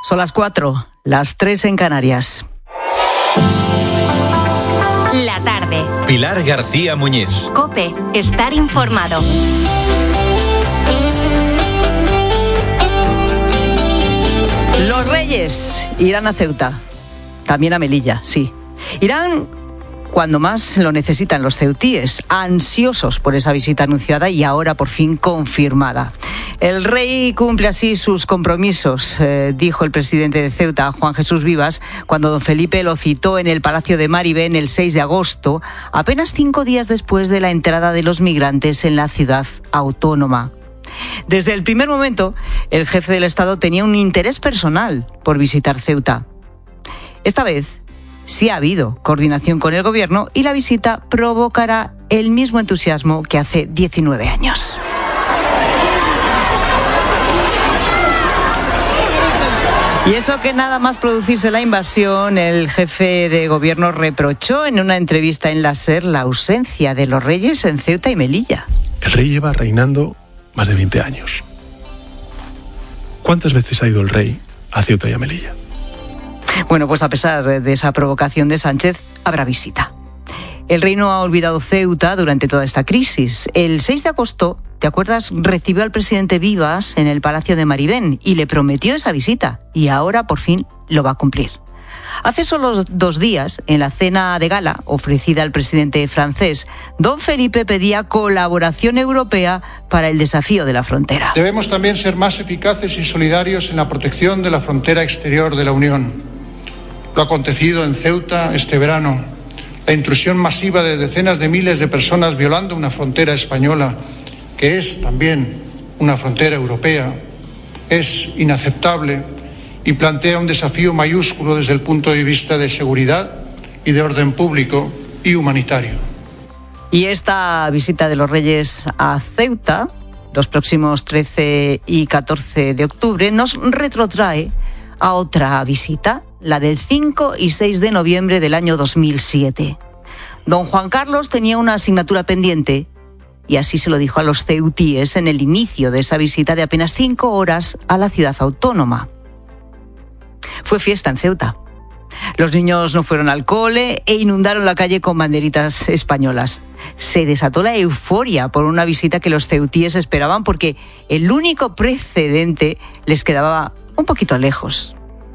Son las 4, las 3 en Canarias. La tarde. Pilar García Muñiz. COPE. Estar informado. Los Reyes irán a Ceuta. También a Melilla, sí. Irán cuando más lo necesitan los ceutíes, ansiosos por esa visita anunciada y ahora por fin confirmada. El rey cumple así sus compromisos, dijo el presidente de Ceuta, Juan Jesús Vivas, cuando don Felipe lo citó en el Palacio de Maribén el 6 de agosto, apenas 5 días después de la entrada de los migrantes en la ciudad autónoma. Desde el primer momento, el jefe del Estado tenía un interés personal por visitar Ceuta. Esta vez sí ha habido coordinación con el gobierno y la visita provocará el mismo entusiasmo que hace 19 años. Y eso que nada más producirse la invasión, el jefe de gobierno reprochó en una entrevista en la SER la ausencia de los reyes en Ceuta y Melilla. El rey lleva reinando más de 20 años. ¿Cuántas veces ha ido el rey a Ceuta y a Melilla? Bueno, pues a pesar de esa provocación de Sánchez, habrá visita. El rey no ha olvidado Ceuta durante toda esta crisis. El 6 de agosto, ¿te acuerdas?, recibió al presidente Vivas en el Palacio de Maribén y le prometió esa visita. Y ahora, por fin, lo va a cumplir. Hace solo 2 días, en la cena de gala ofrecida al presidente francés, don Felipe pedía colaboración europea para el desafío de la frontera. Debemos también ser más eficaces y solidarios en la protección de la frontera exterior de la Unión. Lo acontecido en Ceuta este verano, la intrusión masiva de decenas de miles de personas violando una frontera española, que es también una frontera europea, es inaceptable y plantea un desafío mayúsculo desde el punto de vista de seguridad y de orden público y humanitario. Y esta visita de los Reyes a Ceuta, los próximos 13 y 14 de octubre, nos retrotrae a otra visita, la del 5 y 6 de noviembre del año 2007. Don Juan Carlos tenía una asignatura pendiente y así se lo dijo a los ceutíes en el inicio de esa visita de apenas 5 horas a la ciudad autónoma. Fue fiesta en Ceuta. Los niños no fueron al cole e inundaron la calle con banderitas españolas. Se desató la euforia por una visita que los ceutíes esperaban porque el único precedente les quedaba un poquito lejos.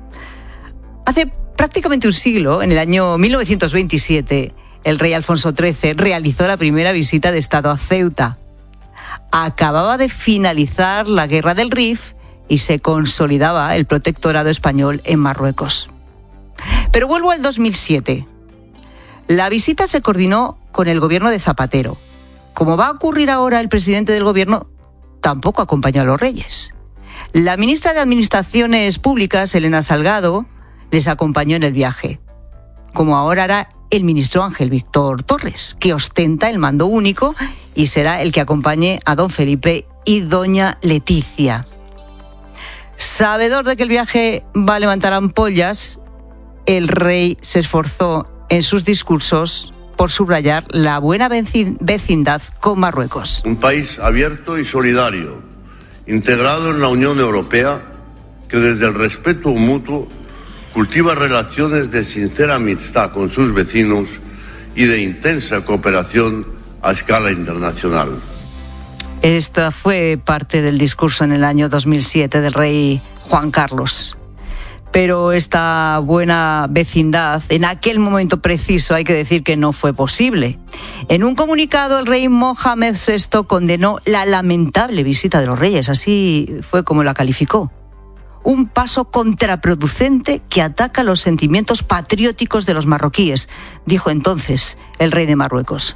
Hace prácticamente un siglo, en el año 1927, el rey Alfonso XIII realizó la primera visita de Estado a Ceuta. Acababa de finalizar la Guerra del Rif y se consolidaba el protectorado español en Marruecos. Pero vuelvo al 2007. La visita se coordinó con el gobierno de Zapatero. Como va a ocurrir ahora, el presidente del gobierno tampoco acompañó a los reyes. La ministra de Administraciones Públicas, Elena Salgado, les acompañó en el viaje, como ahora hará el ministro Ángel Víctor Torres, que ostenta el mando único y será el que acompañe a don Felipe y doña Leticia. Sabedor de que el viaje va a levantar ampollas, el rey se esforzó en sus discursos por subrayar la buena vecindad con Marruecos. Un país abierto y solidario, integrado en la Unión Europea, que desde el respeto mutuo cultiva relaciones de sincera amistad con sus vecinos y de intensa cooperación a escala internacional. Esta fue parte del discurso en el año 2007 del rey Juan Carlos. Pero esta buena vecindad, en aquel momento preciso, hay que decir que no fue posible. En un comunicado, el rey Mohamed VI condenó la lamentable visita de los reyes, así fue como la calificó. Un paso contraproducente que ataca los sentimientos patrióticos de los marroquíes, dijo entonces el rey de Marruecos.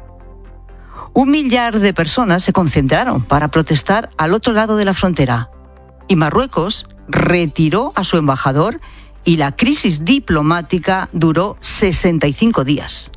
1 millar de personas se concentraron para protestar al otro lado de la frontera y Marruecos retiró a su embajador y la crisis diplomática duró 65 días.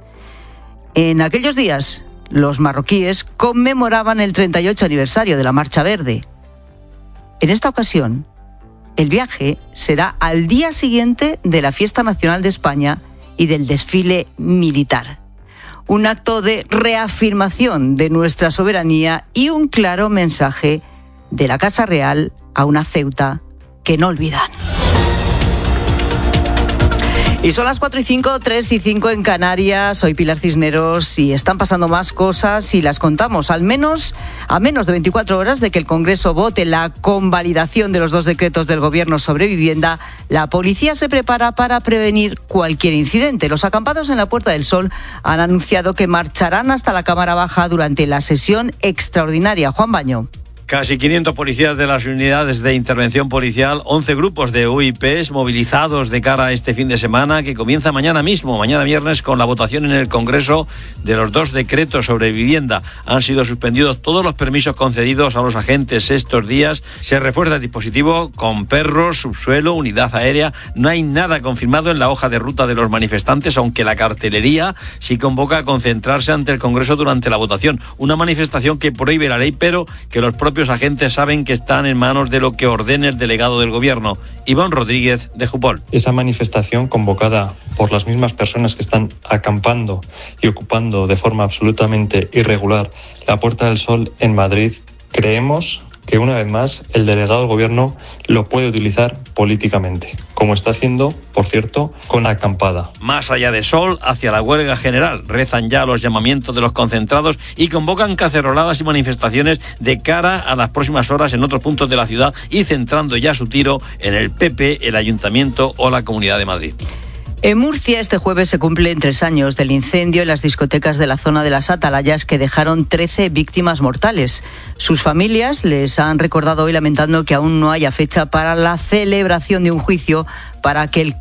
En aquellos días, los marroquíes conmemoraban el 38 aniversario de la Marcha Verde. En esta ocasión, el viaje será al día siguiente de la Fiesta Nacional de España y del desfile militar. Un acto de reafirmación de nuestra soberanía y un claro mensaje de la Casa Real a una Ceuta que no olvidan. Y son las 4:05, 3:05 en Canarias. Soy Pilar Cisneros y están pasando más cosas y las contamos. A menos de 24 horas de que el Congreso vote la convalidación de los 2 decretos del Gobierno sobre vivienda, la policía se prepara para prevenir cualquier incidente. Los acampados en la Puerta del Sol han anunciado que marcharán hasta la Cámara Baja durante la sesión extraordinaria. Juan Baño. Casi 500 policías de las unidades de intervención policial, 11 grupos de UIPs movilizados de cara a este fin de semana que comienza mañana mismo, mañana viernes, con la votación en el Congreso de los 2 decretos sobre vivienda. Han sido suspendidos todos los permisos concedidos a los agentes estos días. Se refuerza el dispositivo con perros, subsuelo, unidad aérea. No hay nada confirmado en la hoja de ruta de los manifestantes, aunque la cartelería sí convoca a concentrarse ante el Congreso durante la votación. Una manifestación que prohíbe la ley, pero que los propios agentes saben que están en manos de lo que ordene el delegado del Gobierno, Iván Rodríguez, de Jupol. Esa manifestación convocada por las mismas personas que están acampando y ocupando de forma absolutamente irregular la Puerta del Sol en Madrid, creemos que una vez más el delegado del Gobierno lo puede utilizar políticamente, como está haciendo, por cierto, con la acampada. Más allá de Sol, hacia la huelga general, rezan ya los llamamientos de los concentrados y convocan caceroladas y manifestaciones de cara a las próximas horas en otros puntos de la ciudad y centrando ya su tiro en el PP, el Ayuntamiento o la Comunidad de Madrid. En Murcia este jueves se cumplen 3 años del incendio en las discotecas de la zona de las Atalayas que dejaron 13 víctimas mortales. Sus familias les han recordado hoy lamentando que aún no haya fecha para la celebración de un juicio para el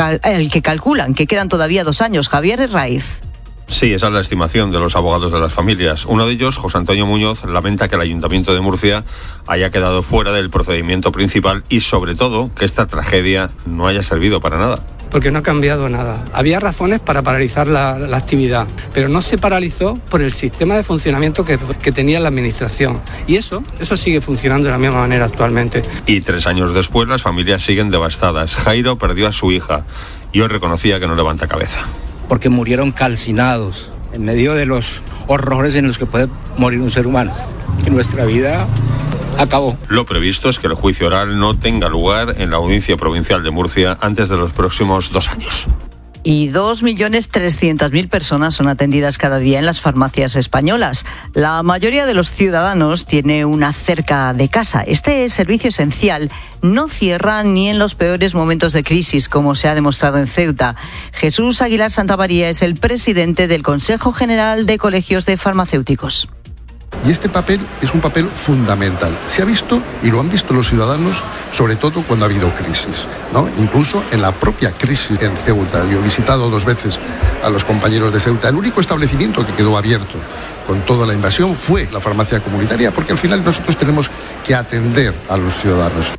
que calculan que quedan todavía 2 años. Javier Herraiz. Sí, esa es la estimación de los abogados de las familias. Uno de ellos, José Antonio Muñoz, lamenta que el Ayuntamiento de Murcia haya quedado fuera del procedimiento principal y, sobre todo, que esta tragedia no haya servido para nada. Porque no ha cambiado nada. Había razones para paralizar la actividad, pero no se paralizó por el sistema de funcionamiento que tenía la Administración. Y eso sigue funcionando de la misma manera actualmente. Y 3 años después las familias siguen devastadas. Jairo perdió a su hija y hoy reconocía que no levanta cabeza. Porque murieron calcinados en medio de los horrores en los que puede morir un ser humano. Y nuestra vida acabó. Lo previsto es que el juicio oral no tenga lugar en la Audiencia Provincial de Murcia antes de los próximos 2 años. Y 2.300.000 personas son atendidas cada día en las farmacias españolas. La mayoría de los ciudadanos tiene una cerca de casa. Este servicio esencial no cierra ni en los peores momentos de crisis, como se ha demostrado en Ceuta. Jesús Aguilar Santamaría es el presidente del Consejo General de Colegios de Farmacéuticos. Y este papel es un papel fundamental. Se ha visto, y lo han visto los ciudadanos, sobre todo cuando ha habido crisis, ¿no? Incluso en la propia crisis en Ceuta. Yo he visitado 2 veces a los compañeros de Ceuta. El único establecimiento que quedó abierto con toda la invasión fue la farmacia comunitaria, porque al final nosotros tenemos que atender a los ciudadanos.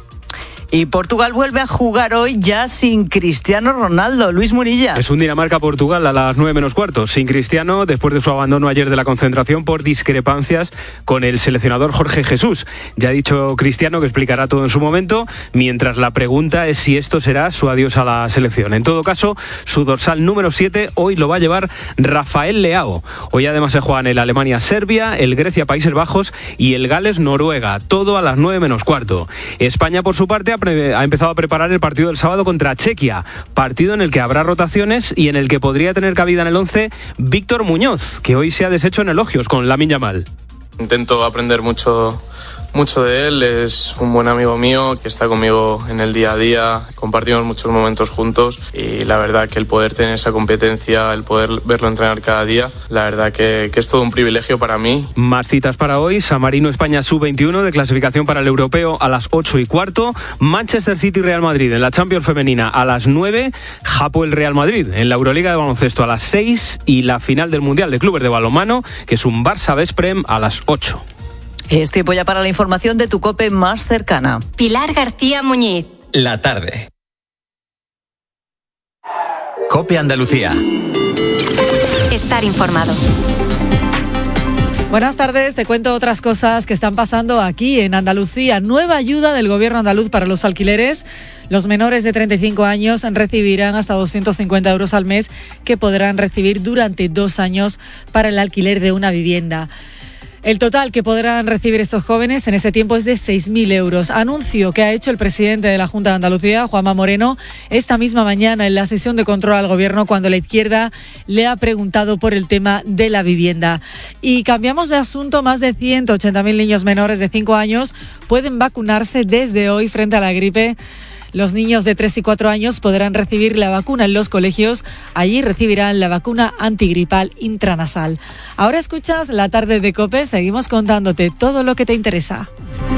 Y Portugal vuelve a jugar hoy ya sin Cristiano Ronaldo. Luis Murilla. Es un Dinamarca-Portugal a las 9:15. Sin Cristiano, después de su abandono ayer de la concentración por discrepancias con el seleccionador Jorge Jesús. Ya ha dicho Cristiano que explicará todo en su momento, mientras la pregunta es si esto será su adiós a la selección. En todo caso, su dorsal número 7 hoy lo va a llevar Rafael Leao. Hoy además se juegan el Alemania-Serbia, el Grecia-Países Bajos y el Gales-Noruega. Todo a las 9:15. España, por su parte, ha empezado a preparar el partido del sábado contra Chequia, partido en el que habrá rotaciones y en el que podría tener cabida en el 11 Víctor Muñoz, que hoy se ha deshecho en elogios con Lamine Yamal. Intento aprender mucho de él, es un buen amigo mío que está conmigo en el día a día, compartimos muchos momentos juntos y la verdad que el poder tener esa competencia, el poder verlo entrenar cada día, la verdad que es todo un privilegio para mí. Más citas para hoy: San Marino España Sub-21 de clasificación para el Europeo a las 8:15, Manchester City Real Madrid en la Champions femenina a las 9, Hapoel Real Madrid en la Euroliga de baloncesto a las 6 y la final del Mundial de Clubes de Balonmano, que es un Barça-Vesprem, a las 8. Es tiempo ya para la información de tu COPE más cercana. Pilar García Muñiz. La tarde. COPE Andalucía. Estar informado. Buenas tardes, te cuento otras cosas que están pasando aquí en Andalucía. Nueva ayuda del gobierno andaluz para los alquileres. Los menores de 35 años recibirán hasta 250 euros al mes que podrán recibir durante 2 años para el alquiler de una vivienda. El total que podrán recibir estos jóvenes en ese tiempo es de 6.000 euros. Anuncio que ha hecho el presidente de la Junta de Andalucía, Juanma Moreno, esta misma mañana en la sesión de control al Gobierno, cuando la izquierda le ha preguntado por el tema de la vivienda. Y cambiamos de asunto. Más de 180.000 niños menores de 5 años pueden vacunarse desde hoy frente a la gripe. Los niños de 3 y 4 años podrán recibir la vacuna en los colegios. Allí recibirán la vacuna antigripal intranasal. Ahora escuchas La Tarde de COPE. Seguimos contándote todo lo que te interesa.